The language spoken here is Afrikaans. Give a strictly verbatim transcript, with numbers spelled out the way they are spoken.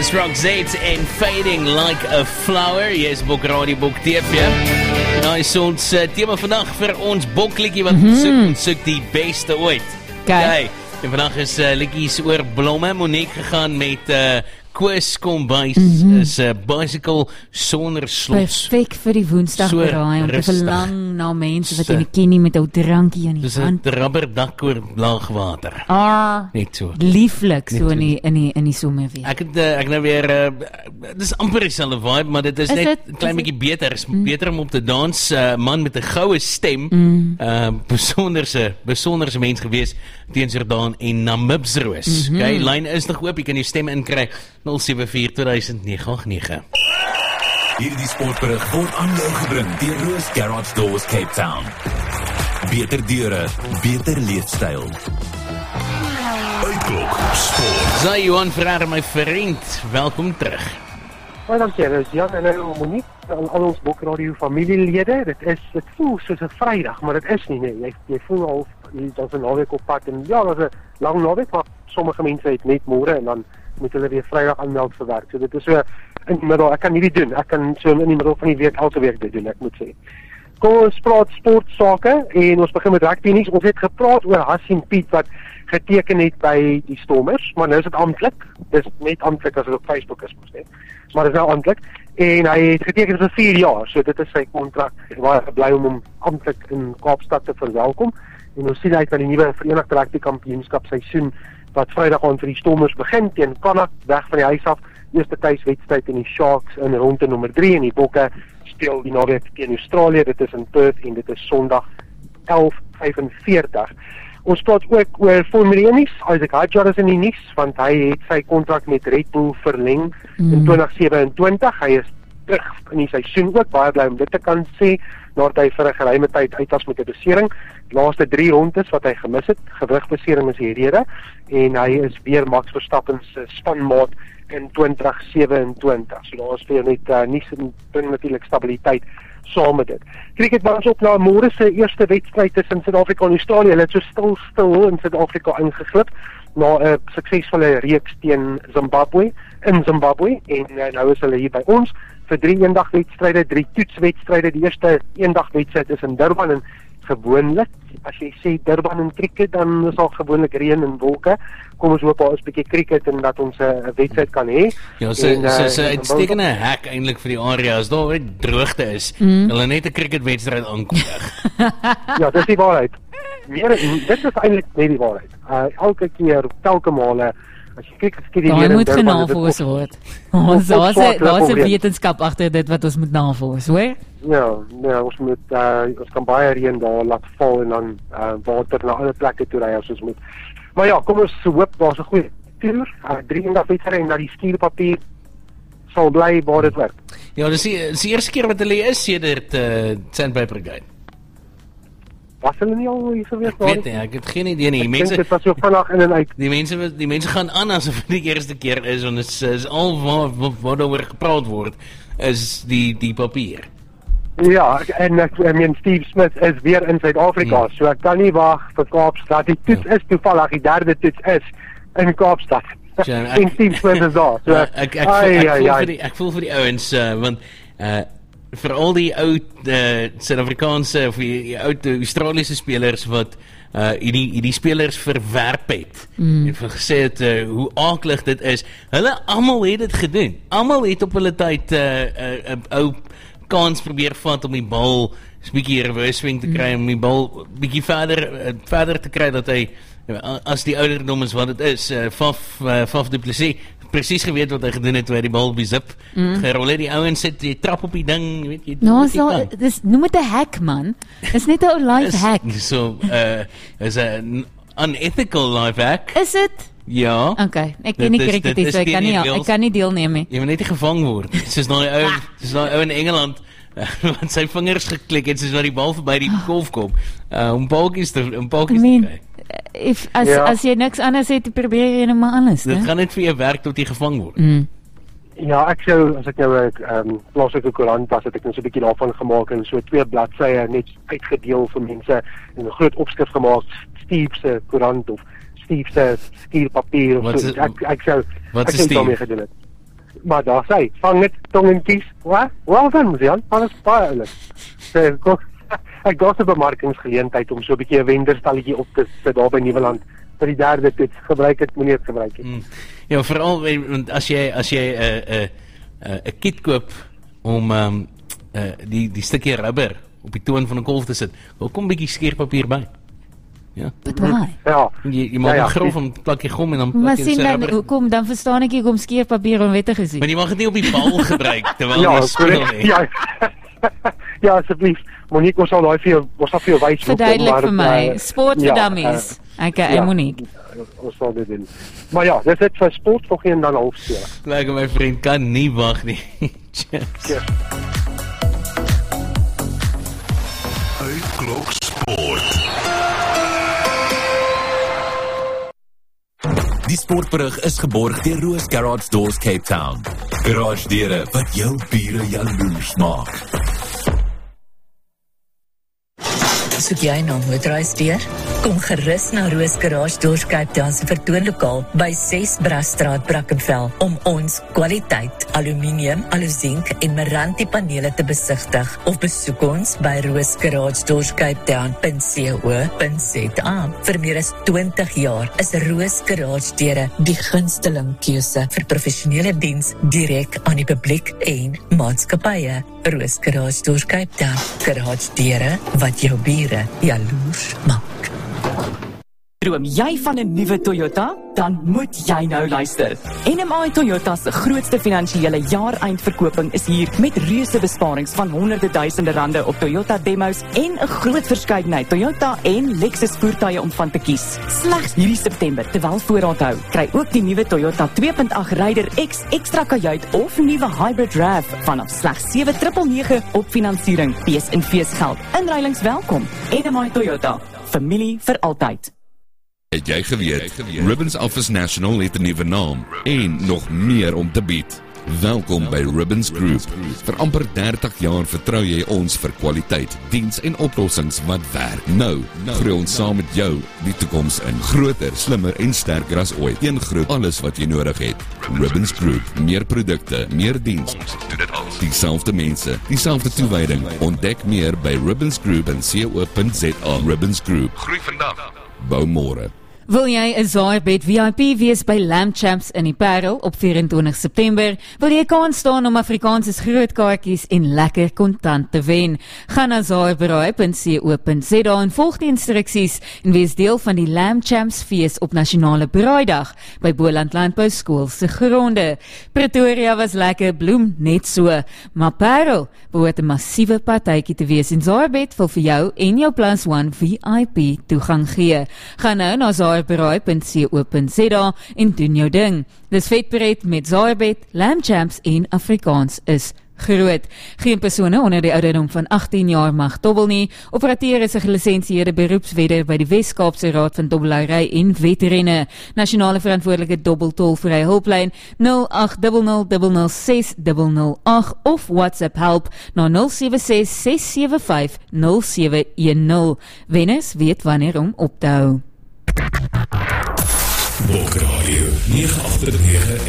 is Roxette en Fading Like a Flower. Hier is Bok Radio Bok T V. Nou is ons uh, thema vandag vir ons bokliedjie wat mm-hmm. soek, ons soek die beste ooit. Okay. Okay. En vandag is uh, liedjies oor blomme. Monique gegaan met uh, Koos Kombuis mm-hmm. is 'n uh, bicycle sonder slots. Perfek vir die woensdag So braai om te rustig. verlang na mense wat jy nie ken nie met 'n drankie in die Dis hand. 'n rubberdak oor laag water. Ah, Net so. lieflik so Net in die in die in die somer weer. Ek het uh, ek nou weer uh, dis amper dieselfde vibe, maar dit is, Is net dit? 'n klein Is bietjie beter. Is mm. beter om op te dans. 'n uh, Man met 'n goue stem. Mm. Uh, besonderse besonderse mens gewees teens Jordaan en Namibsroos. Mm-hmm. Okay, lyn is nog oop. Jy kan jou stem inkry nul sewe vier twee nege agt nege. Hierdie sportberig word aan jou gebring deur Roos Garage Doors Cape Town. Beter deure, beter leefstyl. Uitklok sport. Zo, Johan Ferreira, my vriend. Welkom terug. Baie dankie, dis Jan en nou Monique, al, al ons Bokradio familielede. Dit is dit voel soos 'n Vrydag, maar dit is nie nee. Jy jy voel al daar's 'n naweek op pad en ja, daar's 'n lang naweek, maar sommige mense het net môre en dan moet hulle weer Vrydag aanmeld vir werk. So dit is so in die middel. Ek kan hierdie doen. Ek kan so in die middel van die week elke week dit doen, ek moet sê. Kom ons praat sportsake en ons begin met rugby nuus. Ons het gepraat oor Hassim Piet wat geteken het by die Stormers, maar nou is dit amptelik. Dis net amptelik as dit op Facebook is mos net. Maar dit is nou amptelik en hy het geteken vir vier jaar. So dit is sy kontrak. Ek is baie bly om hom amptelik in Kaapstad te verwelkom. En ons sien uit na die nuwe Verenigde Rugby Kampioenskap seisoen wat Vrydag aan vir die Stormers begin teen Connacht weg van die huis af. Eerste tuiswedstryd in die Sharks in ronde nommer drie en die Bokke speel die naweek teen Australië. Dit is in Perth en dit is Sondag elf vyfenveertig. Ons praat ook oor Formule een nuus. Isaac Hadjar is in die nuus want hy het sy kontrak met Red Bull verleng mm. in twintig sewe-en-twintig. Hy is terug in die seisoen ook, baie bly om dit te kan sê, nadat hy vir 'n geruime tyd uit was met 'n besering. Die laaste drie rondes wat hy gemis het, gewrigbesering is die rede, en hy is weer Max Verstappen se spanmaat in twintig sewe-en-twintig. So daar is weer net uh, nie so bring natuurlik stabiliteit saam met dit. Cricket was op na môre se eerste wedstryd tussen Suid-Afrika en Australië. Hulle het so stil stil in Suid-Afrika ingeglip na 'n uh, suksesvolle reeks teen Zimbabwe in Zimbabwe en uh, nou is hulle hier by ons vir drie eendagwedstryde, drie toetswedstryde. Die eerste eendagwedstryd is in Durban en gewoonlik, as jy sê Durban in cricket, dan is al gewoonlik reën en wolke. Kom ons hoop daar is 'n bietjie cricket en dat ons 'n uh, wedstryd kan hê. Ja, so en, uh, so so uitstekende hek eintlik vir die area as daar net droogte is. Mm. Hulle net 'n cricketwedstryd aankondig. Ja, dis die waarheid. Meer, dit is eintlik net die waarheid. Uh, elke keer, telke male, as jy kyk geskiedenis Daar hier moet in Durban, genavors dit word. Ons daar's 'n swaar daar's 'n probleem. wetenskap agter dit wat ons moet navors, hoor? Ja, ja, ons moet uh, ons kan baie reën daar laat val en dan uh, water na alle plekke toe ry as ons moet. Maar ja, kom ons hoop daar's 'n goeie toer. Uh, drie en wedstryd en na die skuurpapier sal bly waar dit werk. Ja, dis die, dis die eerste keer wat hulle is sedert uh, Sandpaper Gate. Was hulle nie al hier gewees Ek weet nie, ek het geen idee nie. Ek Mense dink dit was so vinnig in en uit. Die mense die mense gaan aan asof dit die eerste keer is en dit is, is al waar waar daaroor gepraat word is die die papier. Ja, en ek I mean Steve Smith is weer in Suid-Afrika, hmm. so ek kan nie wag vir Kaapstad. Die toets ja. is toevallig die derde toets is in Kaapstad. Ja, en Steve Smith is daar. So ek ek, ek, ai, ek, ek, ai, voel ai. vir die ek voel vir die ouens uh, want uh vir al die ou uh, Suid-Afrikaanse of die, die ou Australiese spelers wat uh hierdie hierdie spelers verwerp het mm. en vir gesê het uh, hoe aaklig dit is. Hulle almal het dit gedoen. Almal het op hulle tyd 'n uh, uh, uh, ou kans probeer vat om die bal 'n bietjie reverse swing te kry mm. om die bal bietjie verder uh, verder te kry dat hy as die ouderdom is wat dit is. Uh, Faf uh, Faf du Plessis presies geweet wat hy gedoen het toe hy die bal op die zip mm. gerol het. Die ouens sit jy trap op die ding, weet jy. Nou, so dis noem dit 'n hack man. Dis net 'n life hack. So uh is 'n unethical life hack. Is dit? Ja. Okay, ek ken nie cricket, so ek kan nie ek kan nie deelneem nie. Jy moet net nie gevang word. Soos daai ou, soos daai ou in Engeland wat sy vingers geklik het soos wat die bal verby die golf kom. Uh om balkies te om balkies te kry. If as ja. as jy niks anders het, probeer jy net maar alles, né? Dit gaan net vir jou werk tot jy gevang word. Mm. Ja, ek sou as ek nou 'n um, plaaslike koerant was, het ek net so 'n bietjie daarvan gemaak en so twee bladsye net uitgedeel vir mense en 'n groot opskrif gemaak, Steve se koerant of Steve se skuurpapier of wat so. Is, ek ek sou wat ek is sou Steve? daarmee gedoen het. maar daar sê, vang net tong en kies. Wat? Wel dan, Jan, alles baie oulik. So, ek daar 'n bemarkingsgeleentheid om so 'n bietjie 'n wenderstalletjie op te sit daar by Nieuweland vir die derde toets. Gebruik dit, moenie dit gebruik nie. Mm. Ja, veral want as jy as jy 'n 'n 'n kit koop om um, uh, die die stukkie rubber op die toon van 'n golf te sit, dan kom 'n bietjie skeerpapier by. Ja. But why? Ja. Jy, jy maak Ja, ja. hom grof en plak jy gom en dan Maar plak jy sien sy dan, rubber. hoekom, dan verstaan ek nie hoekom skeerpapier onwettig is nie. Maar jy mag dit nie op die bal gebruik terwyl Ja, jy speel korrek. nie. Ja. Ja, asseblief. Monique, ons sal daai vir jou, ons sal vir jou wys. Verduidelik maar, vir my, uh, sport vir ja, dummies. Ek uh, ja. Monique. Ons sal dit doen. Maar ja, dis dit vir sport vir geen dan halfspeel. Lekker my vriend, kan nie wag nie. Cheers. Ja. Uitklok Sport. Die sportberig is geborg deur Roos Garage Doors Cape Town. Garage deure wat jou bure jaloers maak. Soek jy na motorhuisdeur? Kom gerus na Roos Garage Doors Cape Town se vertoonlokaal by ses Brasstraat, Brackenfell om ons kwaliteit aluminium, alusink en Meranti panele te besigtig of besoek ons by roos garage doors cape town dot co dot za. Vir meer as twintig jaar is Roos Garage deure die gunsteling keuse vir professionele diens direk aan die publiek en maatskappye. Roos Garage Doors Cape Town, garage deure wat jou bure jaloers maak. Droom jy van 'n nuwe Toyota? Dan moet jy nou luister. N M I Toyota se grootste finansiële jaareindverkoping is hier met reuse besparings van honderde duisende rande op Toyota demos en 'n groot verskeidenheid Toyota en Lexus voertuie om van te kies. Slegs hierdie September, terwyl voorraad hou, kry ook die nuwe Toyota twee punt agt Raider X ekstra kajuit of nuwe Hybrid RAV vanaf slegs sewe nege nege op finansiering. Fees en feesgeld. Inruilings welkom. N M I Toyota. Familie vir altyd. Het jy geweet, Ribbons Office National het 'n nuwe naam en nog meer om te bied. Welkom by Ribbons Group. Vir amper dertig jaar vertrou jy ons vir kwaliteit, diens en oplossings wat werk. Nou, groei ons saam met jou die toekoms in. Groter, slimmer en sterker as ooit. Een groep, alles wat jy nodig het. Ribbons Group, meer produkte, meer diens. Ons doen dit al. Dieselfde mense, dieselfde toewyding. Ontdek meer by ribbons group dot co dot za. Ribbons Group. Groei vandag. Bou môre. Wil jy 'n Zairbed V I P wees by Lamb Champs in die Parel op vyf en twintig September? Wil jy kans staan om Afrikaanse groot kaartjies en lekker kontant te wen? Gaan na zaiberei dot co dot za en volg die instruksies en wees deel van die Lamb Champs fees op Nasionale Braaidag by Boland Landbou Skool se gronde. Pretoria was lekker bloem net so, maar Parel behoort 'n massiewe partytjie te wees en Zairbed wil vir jou en jou plus one V I P toegang gee. Gaan nou na zaiberei dot co dot za en doen jou ding. Dis vetbreed met Zairbed, Lamb Champs en Afrikaans is groot. Geen persone onder die ouderdom van agttien jaar mag dobbel nie. Operateur is 'n gelisensieerde beroepswedder by die Wes-Kaapse Raad van Dobbelhouery en Wetrenne. Nasionale verantwoordelike dobbeltolvrye hulplyn nul agt nul nul nul nul ses nul nul agt of WhatsApp help na nul sewe ses ses sewe vyf nul sewe een nul. Wenners weet wanneer om op te hou. Bokradio nege agt nege